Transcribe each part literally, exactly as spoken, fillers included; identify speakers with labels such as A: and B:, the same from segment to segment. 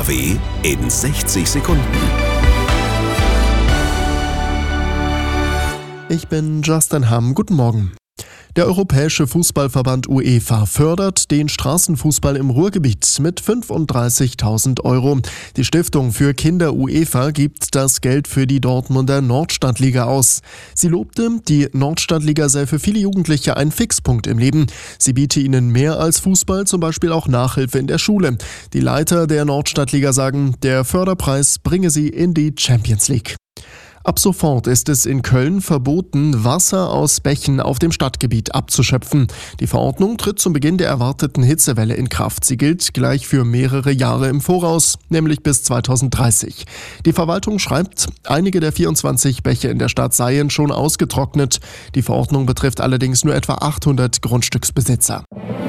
A: N R W in sechzig Sekunden.
B: Ich bin Justin Hamm. Guten Morgen. Der Europäische Fußballverband UEFA fördert den Straßenfußball im Ruhrgebiet mit fünfunddreißigtausend Euro. Die Stiftung für Kinder UEFA gibt das Geld für die Dortmunder Nordstadtliga aus. Sie lobte, die Nordstadtliga sei für viele Jugendliche ein Fixpunkt im Leben. Sie biete ihnen mehr als Fußball, zum Beispiel auch Nachhilfe in der Schule. Die Leiter der Nordstadtliga sagen, der Förderpreis bringe sie in die Champions League. Ab sofort ist es in Köln verboten, Wasser aus Bächen auf dem Stadtgebiet abzuschöpfen. Die Verordnung tritt zum Beginn der erwarteten Hitzewelle in Kraft. Sie gilt gleich für mehrere Jahre im Voraus, nämlich bis zweitausenddreißig. Die Verwaltung schreibt, einige der vierundzwanzig Bäche in der Stadt seien schon ausgetrocknet. Die Verordnung betrifft allerdings nur etwa achthundert Grundstücksbesitzer.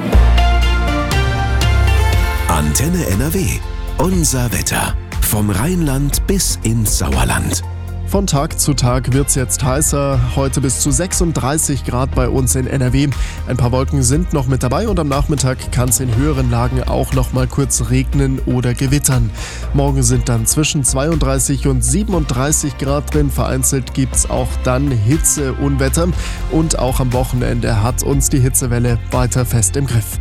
A: Antenne N R W. Unser Wetter. Vom Rheinland bis ins Sauerland.
B: Von Tag zu Tag wird's jetzt heißer, heute bis zu sechsunddreißig Grad bei uns in N R W. Ein paar Wolken sind noch mit dabei und am Nachmittag kann es in höheren Lagen auch noch mal kurz regnen oder gewittern. Morgen sind dann zwischen zweiunddreißig und siebenunddreißig Grad drin, vereinzelt gibt's auch dann Hitzeunwetter und auch am Wochenende hat uns die Hitzewelle weiter fest im Griff.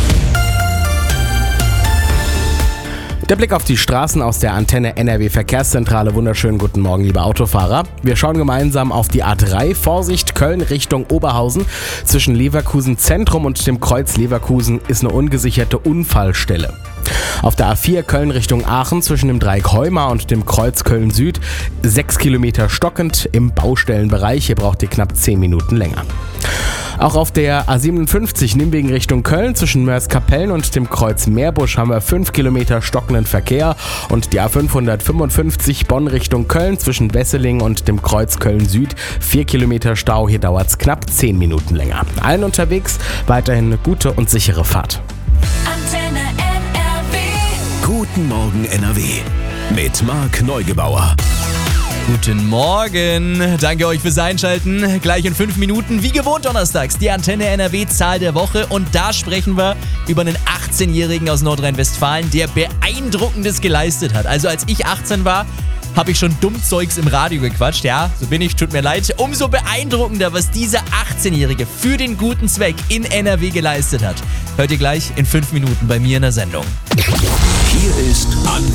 C: Der Blick auf die Straßen aus der Antenne N R W Verkehrszentrale. Wunderschönen guten Morgen, liebe Autofahrer. Wir schauen gemeinsam auf die A drei. Vorsicht, Köln Richtung Oberhausen. Zwischen Leverkusen Zentrum und dem Kreuz Leverkusen ist eine ungesicherte Unfallstelle. Auf der A vier Köln Richtung Aachen zwischen dem Dreieck Heuma und dem Kreuz Köln Süd sechs Kilometer stockend im Baustellenbereich. Hier braucht ihr knapp zehn Minuten länger. Auch auf der A siebenundfünfzig Nimwegen Richtung Köln zwischen Mörs-Kapellen und dem Kreuz Meerbusch haben wir fünf Kilometer stockenden Verkehr und die A fünfhundertfünfundfünfzig Bonn Richtung Köln zwischen Wesseling und dem Kreuz Köln Süd vier Kilometer Stau, hier dauert es knapp zehn Minuten länger. Allen unterwegs weiterhin eine gute und sichere Fahrt.
D: Antenne N R W.
A: Guten Morgen N R W. Mit Marc Neugebauer.
E: Guten Morgen, danke euch fürs Einschalten. Gleich in fünf Minuten, wie gewohnt donnerstags, die Antenne N R W Zahl der Woche. Und da sprechen wir über einen achtzehnjährigen aus Nordrhein-Westfalen, der Beeindruckendes geleistet hat. Also als ich achtzehn war, habe ich schon Dummzeugs im Radio gequatscht. Ja, so bin ich, tut mir leid. Umso beeindruckender, was dieser achtzehnjährige für den guten Zweck in N R W geleistet hat. Hört ihr gleich in fünf Minuten bei mir in der Sendung.
A: Hier ist Antenne